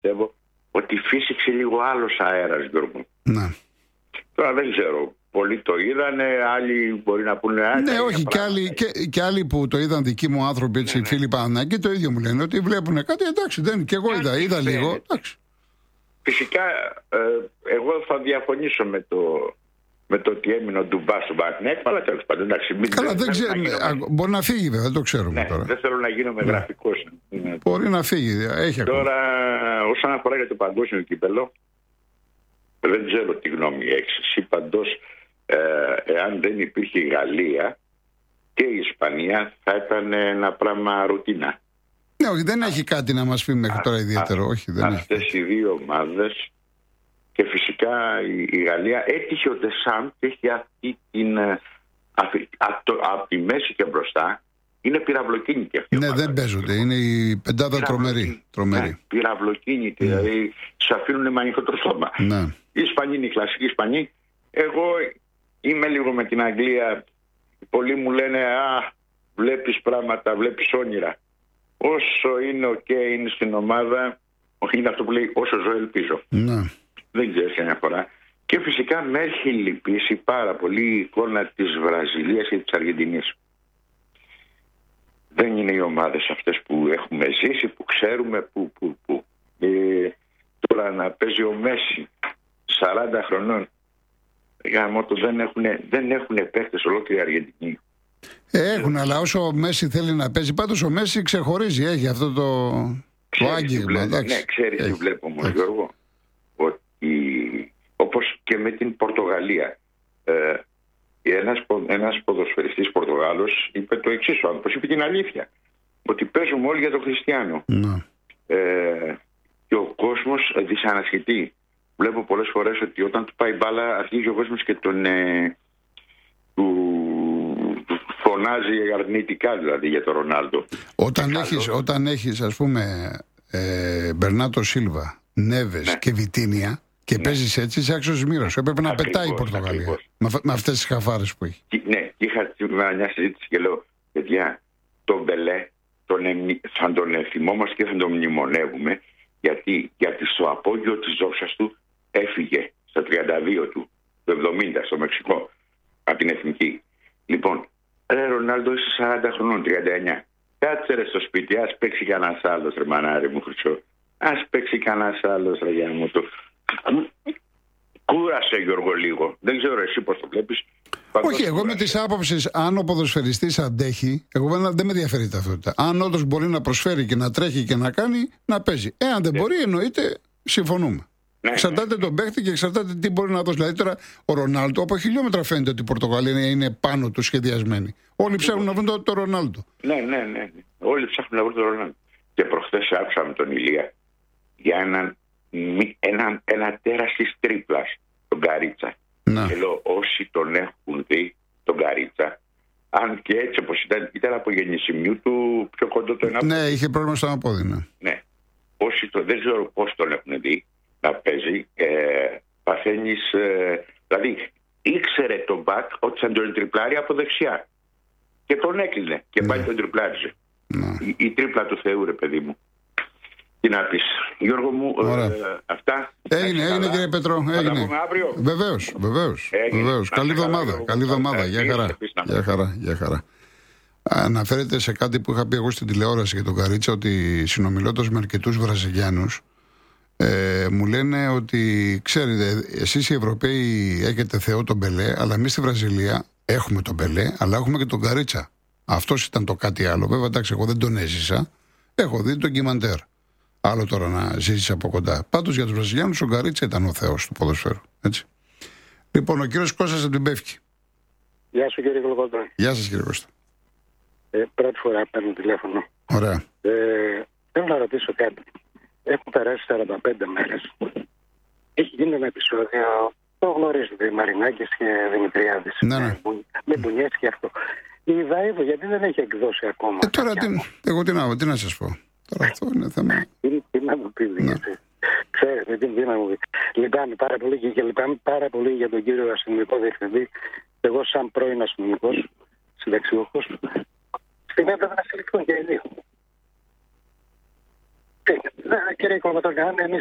πιστεύω ότι φύσηξε λίγο άλλος αέρας, Γιώργο. Ναι. Τώρα δεν ξέρω. Πολλοί το είδανε, άλλοι μπορεί να πούνε. Ναι, όχι, και άλλοι που το είδαν δικοί μου άνθρωποι, έτσι, ναι, φίλοι Παναθηναϊκοί, το ίδιο μου λένε. Ότι βλέπουν κάτι, εντάξει, δεν, και εγώ είδα λίγο. Εντάξει. Φυσικά, εγώ θα διαφωνήσω με το ότι έμεινε ο Ντουμπά στον Παναθηναϊκό, αλλά τέλος πάντων. Καλά, δεν ξέρω. Μπορεί να φύγει, βέβαια, δεν το ξέρουμε τώρα. Δεν θέλω να γίνομαι γραφικός. Μπορεί να φύγει, έχει ακόμα. Τώρα, όσον αφορά για το παγκόσμιο κύπελλο, δεν ξέρω τι γνώμη έχεις εσύ. Παντός, εάν δεν υπήρχε η Γαλλία και η Ισπανία, θα ήταν ένα πράγμα ρουτίνα. Ναι, όχι, δεν έχει κάτι να μας πει μέχρι τώρα ιδιαίτερο. Όχι, δεν αυτές έχει. Οι δύο ομάδες, και φυσικά η Γαλλία έτυχε ο Ντεσάμ και έχει αυτή την. Από τη μέση και μπροστά είναι πυραυλοκίνητη αυτή. Ναι, δεν παίζονται. Είναι η πεντάδα τρομερή. Ναι, πυραυλοκίνητη, δηλαδή σου αφήνουν με ανοιχτό το στόμα. Ναι. Οι Ισπανοί είναι οι κλασικοί Ισπανοί. Εγώ είμαι λίγο με την Αγγλία. Πολλοί μου λένε βλέπεις πράγματα, βλέπεις όνειρα. Όσο είναι είναι στην ομάδα, είναι αυτό που λέει όσο ζω ελπίζω. Ναι. Δεν ξέρεις καμιά φορά. Και φυσικά με έχει λυπήσει πάρα πολύ η εικόνα της Βραζιλίας και της Αργεντινής. Δεν είναι οι ομάδες αυτές που έχουμε ζήσει, που ξέρουμε που. Τώρα να παίζει ο Μέση 40 χρονών, δεν έχουν παίχτες ολόκληρη Αργεντινή. Έχουν, αλλά όσο ο Μέση θέλει να παίζει, πάντως ο Μέση ξεχωρίζει, έχει αυτό το άγγιγμα. Ναι, ξέρεις τι βλέπω όμως, Γιώργο, ότι όπως και με την Πορτογαλία, ένας ποδοσφαιριστής Πορτογάλος είπε το εξής, ο άνθρωπος είπε την αλήθεια, ότι παίζουμε όλοι για τον Χριστιανό. Ναι. Και ο κόσμος δυσανασχετεί. Βλέπω πολλές φορές ότι όταν του πάει μπάλα αρχίζει ο κόσμος και του φωνάζει αρνητικά, δηλαδή, για τον Ρονάλντο. Όταν έχεις ας πούμε Μπερνάτο Σίλβα, Νέβες και Βιτίνια και παίζεις έτσι, είσαι άξιος μοίρας. Έπρεπε να πετάει η Πορτογαλία με αυτές τις χαφάρες που έχει. Ναι, είχα μια συζήτηση και λέω, παιδιά, τον Μπελέ θα τον θυμόμαστε και θα τον μνημονεύουμε, γιατί στο απόγειο της δόξας του έφυγε στα 32 του, το 70 στο Μεξικό, από την εθνική. Λοιπόν, Ρονάλντο, είσαι 40 χρονών, 39. Κάτσε ρε στο σπίτι, ας παίξει κανένας άλλος, ρε μανάρι μου Χρυσό. Ας παίξει κανένας άλλος, ρε γεια μου το. Κούρασε, Γιώργο, λίγο. Δεν ξέρω εσύ πώς το βλέπεις. Όχι, εγώ με τις άποψεις, αν ο ποδοσφαιριστής αντέχει, εγώ δεν με ενδιαφέρει η ταυτότητα. Αν όντως μπορεί να προσφέρει και να τρέχει και να κάνει, να παίζει. Εάν δεν μπορεί, εννοείται, συμφωνούμε. Εξαρτάται τον παίχτη και εξαρτάται τι μπορεί να δώσει. Δηλαδή τώρα ο Ρονάλντο, από χιλιόμετρα φαίνεται ότι η Πορτογαλία είναι πάνω του σχεδιασμένη. Όλοι ψάχνουν να βρουν τον Ρονάλντο. Ναι. Όλοι ψάχνουν να βρουν τον Ρονάλντο. Και προχθές άκουσα με τον Ηλία για ένα τέρας της τρίπλας, τον Καρίτσα. Και λέω, όσοι τον έχουν δει, τον Καρίτσα, αν και έτσι όπως ήταν από γεννησιμιού του πιο κοντό το ένα. Ναι, είχε πρόβλημα στο αναπόδι. Ναι. Όσοι δεν ξέρω πώς τον έχουν δει να παίζει, παθαίνεις. Δηλαδή, ήξερε τον μπακ ότι θα τον τριπλάρει από δεξιά. Και τον έκλεινε και πάλι τον τριπλάριζε. Η τρίπλα του Θεού, ρε παιδί μου. Τι να πεις, Γιώργο μου, αυτά. Έγινε κύριε Πετρό, έγινε. Θα τα πούμε αύριο. Βεβαίως. Καλή εβδομάδα. Γεια χαρά. Αναφέρεται σε κάτι που είχα πει εγώ στην τηλεόραση για τον Καρίτσα, ότι συνομιλώντας με αρκετούς Βραζιλιάνους, μου λένε ότι ξέρετε, εσείς οι Ευρωπαίοι έχετε Θεό τον Μπελέ, αλλά εμείς στη Βραζιλία έχουμε τον Μπελέ, αλλά έχουμε και τον Καρίτσα. Αυτός ήταν το κάτι άλλο. Βέβαια, εντάξει, εγώ δεν τον έζησα. Έχω δει τον Κιμαντέρ. Άλλο τώρα να ζήσει από κοντά. Πάντως για τους Βραζιλιάνους ο Γκαρίτσα ήταν ο Θεός του ποδοσφαίρου. Έτσι. Λοιπόν, ο κύριος Κώστας από την Πεύκη. Γεια σου κύριε Κολοκότα. Γεια σας κύριε Κώστα. Πρώτη φορά παίρνω τηλέφωνο. Ωραία. Θέλω να ρωτήσω κάτι. Έχουν περάσει 45 μέρες. Έχει γίνει ένα επεισόδιο, το γνωρίζετε, Μαρινάκης και Δημητριάδης. Ναι. Με μπουνιές και αυτό. Η Δαΐβο γιατί δεν έχει εκδώσει ακόμα. Τώρα τι να σας πω. Τώρα αυτό είναι θέμα. Τι να μου πει, ξέρετε τι να μου πει. Λυπάμαι πάρα πολύ και λυπάμαι πάρα πολύ για τον κύριο αστυνομικό διευθυντή. Εγώ σαν πρώην αστυνομικός, συνταξιούχος, στην έπρεπε να συλληφθούν και οι δύο. Κύριε Κολοκοτρώνη, αν εμείς